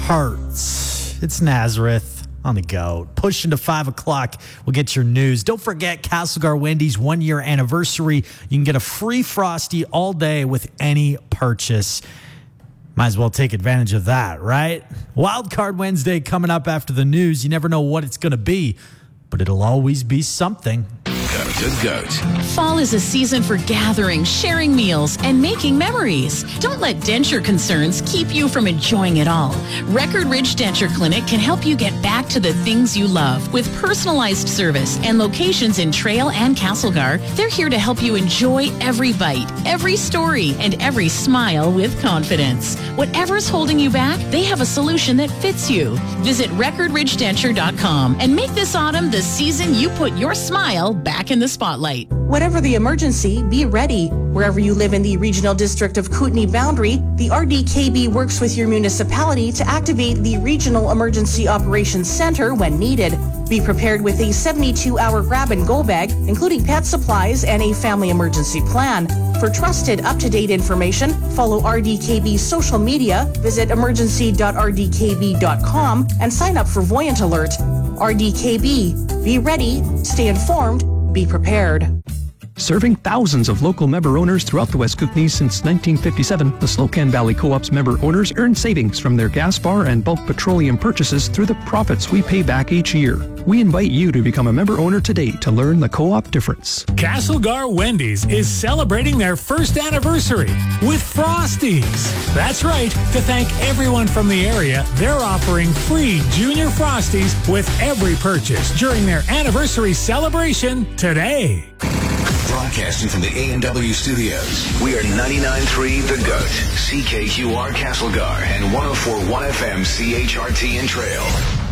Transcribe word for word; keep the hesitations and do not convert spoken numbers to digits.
parts. It's Nazareth on the Goat. Pushing to five o'clock, we'll get your news. Don't forget Castlegar Wendy's one-year anniversary. You can get a free Frosty all day with any purchase. Might as well take advantage of that, right? Wildcard Wednesday coming up after the news. You never know what it's going to be, but it'll always be something. Goat to Goat. Fall is a season for gathering, sharing meals, and making memories. Don't let denture concerns keep you from enjoying it all. Record Ridge Denture Clinic can help you get back to the things you love with personalized service and locations in Trail and Castlegar. They're here to help you enjoy every bite, every story, and every smile with confidence. Whatever's holding you back, they have a solution that fits you. Visit record ridge denture dot com and make this autumn the season you put your smile back in the spotlight. Whatever the emergency, be ready. Wherever you live in the Regional District of Kootenay boundary, the R D K B works with your municipality to activate the Regional Emergency Operations Center when needed. Be prepared with a seventy-two hour grab-and-go bag, including pet supplies and a family emergency plan. For trusted, up-to-date information, follow R D K B's social media, visit emergency dot r d k b dot com, and sign up for Voyant Alert. R D K B. Be ready, stay informed, be prepared. Serving thousands of local member owners throughout the West Kootenay since nineteen fifty-seven, the Slocan Valley Co-op's member owners earn savings from their gas bar and bulk petroleum purchases through the profits we pay back each year. We invite you to become a member owner today to learn the co-op difference. Castlegar Wendy's is celebrating their first anniversary with Frosties. That's right. To thank everyone from the area, they're offering free Junior Frosties with every purchase during their anniversary celebration today. Broadcasting from the A and W studios, we are ninety-nine point three The Goat, C K Q R Castlegar, and one oh four point one F M C H R T in Trail.